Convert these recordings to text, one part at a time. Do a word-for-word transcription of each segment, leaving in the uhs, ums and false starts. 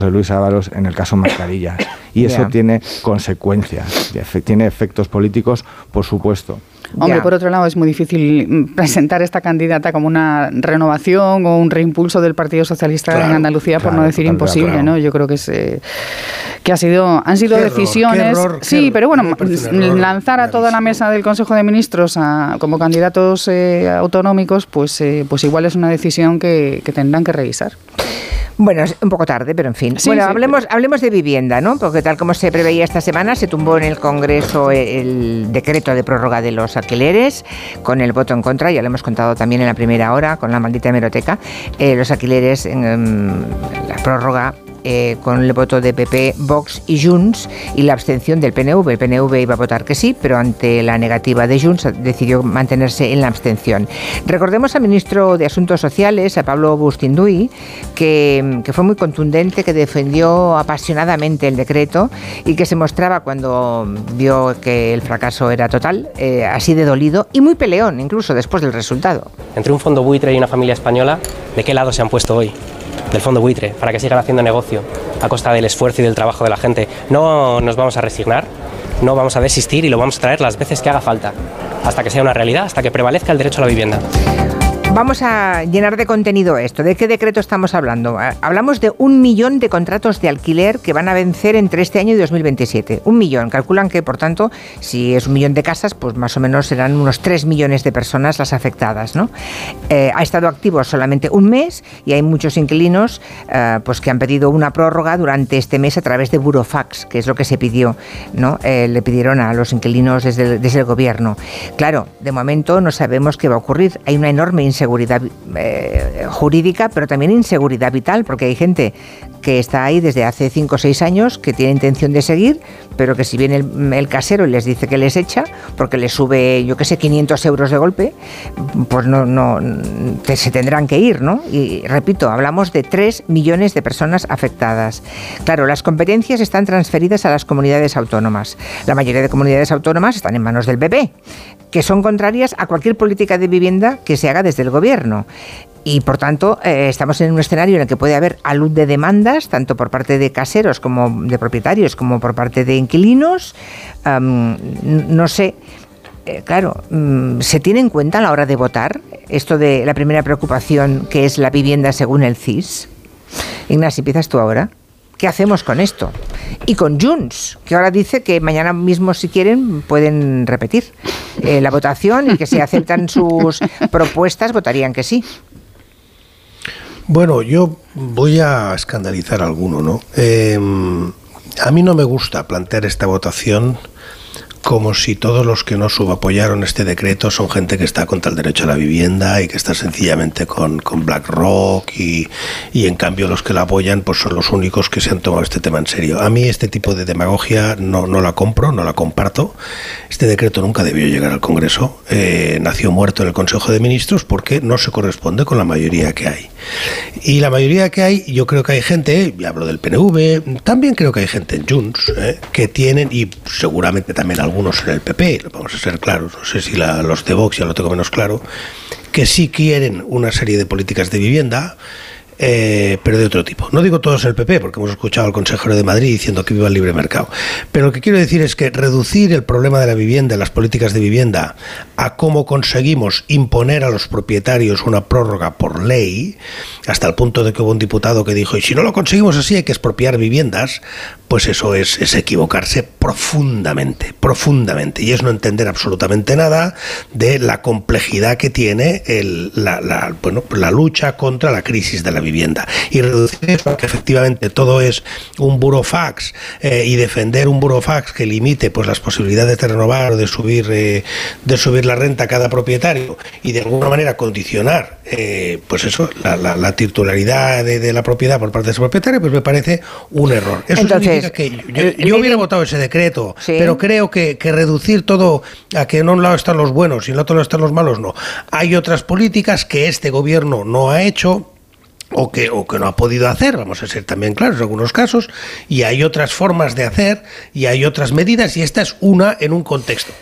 de Luis Ábalos en el caso Mascarillas. Y eso yeah. tiene consecuencias, tiene efectos políticos, por supuesto. Hombre, ya. por otro lado, es muy difícil presentar esta candidata como una renovación o un reimpulso del Partido Socialista claro, en Andalucía, por claro, no decir imposible, claro. ¿no? Yo creo que es eh, que ha sido, han sido qué decisiones, error, qué error, sí, qué pero bueno, error, lanzar a toda la mesa del Consejo de Ministros a, como candidatos eh, autonómicos, pues, eh, pues igual es una decisión que, que tendrán que revisar. Bueno, es un poco tarde, pero en fin. Sí, bueno, sí, hablemos, pero... hablemos de vivienda, ¿no? Porque tal como se preveía esta semana, se tumbó en el Congreso el decreto de prórroga de los alquileres, con el voto en contra, ya lo hemos contado también en la primera hora, con la maldita hemeroteca, eh, los alquileres en, en la prórroga eh, con el voto de P P, Vox y Junts y la abstención del P N V. El P N V iba a votar que sí, pero ante la negativa de Junts decidió mantenerse en la abstención. Recordemos al ministro de Asuntos Sociales, a Pablo Bustinduy, que, que fue muy contundente, que defendió apasionadamente el decreto y que se mostraba cuando vio que el fracaso era total, eh, así de dolido y muy peleón, incluso después del resultado. Entre un fondo buitre y una familia española, ¿de qué lado se han puesto hoy? Del fondo buitre, para que sigan haciendo negocio a costa del esfuerzo y del trabajo de la gente. No nos vamos a resignar, no vamos a desistir y lo vamos a traer las veces que haga falta, hasta que sea una realidad, hasta que prevalezca el derecho a la vivienda. Vamos a llenar de contenido esto. ¿De qué decreto estamos hablando? Hablamos de un millón de contratos de alquiler que van a vencer entre este año y dos mil veintisiete. Un millón. Calculan que, por tanto, si es un millón de casas, pues más o menos serán unos tres millones de personas las afectadas, ¿no? Eh, ha estado activo solamente un mes y hay muchos inquilinos eh, pues que han pedido una prórroga durante este mes a través de Burofax, que es lo que se pidió, ¿no? Eh, le pidieron a los inquilinos desde el, desde el gobierno. Claro, de momento no sabemos qué va a ocurrir. Hay una enorme inseguridad Inseguridad eh, jurídica, pero también inseguridad vital, porque hay gente que está ahí desde hace cinco o seis años, que tiene intención de seguir, pero que si viene el, el casero y les dice que les echa, porque les sube, yo qué sé, quinientos euros de golpe, pues no, no te, se tendrán que ir, ¿no? Y repito, hablamos de tres millones de personas afectadas. Claro, las competencias están transferidas a las comunidades autónomas. La mayoría de comunidades autónomas están en manos del B P, que son contrarias a cualquier política de vivienda que se haga desde el gobierno. Y, por tanto, eh, estamos en un escenario en el que puede haber alud de demandas, tanto por parte de caseros como de propietarios, como por parte de inquilinos. Um, no sé, eh, claro, um, ¿se tiene en cuenta a la hora de votar esto de la primera preocupación, que es la vivienda según el C I S? Ignacio, empiezas tú ahora. ¿Qué hacemos con esto? Y con Junts, que ahora dice que mañana mismo, si quieren, pueden repetir eh, la votación y que si aceptan sus propuestas, votarían que sí. Bueno, yo voy a escandalizar a alguno, ¿no? Eh, a mí no me gusta plantear esta votación como si todos los que no subapoyaron este decreto son gente que está contra el derecho a la vivienda y que está sencillamente con, con BlackRock y, y en cambio los que la apoyan pues son los únicos que se han tomado este tema en serio. A mí este tipo de demagogia no, no la compro, no la comparto. Este decreto nunca debió llegar al Congreso, eh, nació muerto en el Consejo de Ministros porque no se corresponde con la mayoría que hay. Y la mayoría que hay, yo creo que hay gente, y hablo del P N V, también creo que hay gente en Junts, eh, que tienen, y seguramente también algunos en el P P, vamos a ser claros, no sé si la, los de Vox ya lo tengo menos claro, que sí quieren una serie de políticas de vivienda, eh, pero de otro tipo. No digo todos el P P, porque hemos escuchado al consejero de Madrid diciendo que viva el libre mercado, pero lo que quiero decir es que reducir el problema de la vivienda, las políticas de vivienda, a cómo conseguimos imponer a los propietarios una prórroga por ley, hasta el punto de que hubo un diputado que dijo, y si no lo conseguimos así hay que expropiar viviendas, pues eso es, es equivocarse profundamente, profundamente, y es no entender absolutamente nada de la complejidad que tiene el, la, la, bueno, la lucha contra la crisis de la vivienda. Y reducir eso a que efectivamente todo es un burofax eh, y defender un burofax que limite pues las posibilidades de renovar o de subir, eh, de subir la renta a cada propietario y de alguna manera condicionar eh, pues eso, la, la, la titularidad de, de la propiedad por parte de ese propietario, pues me parece un error. Eso Entonces, significa que yo, yo hubiera votado ese decreto, ¿sí? Pero creo que, que reducir todo a que en un lado están los buenos y en el otro lado están los malos, no. Hay otras políticas que este gobierno no ha hecho o que, o que no ha podido hacer, vamos a ser también claros en algunos casos, y hay otras formas de hacer y hay otras medidas, y esta es una en un contexto.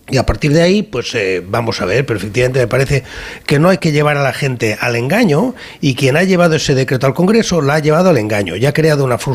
Y a partir de ahí, pues eh, vamos a ver, pero efectivamente me parece que no hay que llevar a la gente al engaño, y quien ha llevado ese decreto al Congreso la ha llevado al engaño y ha creado una frustración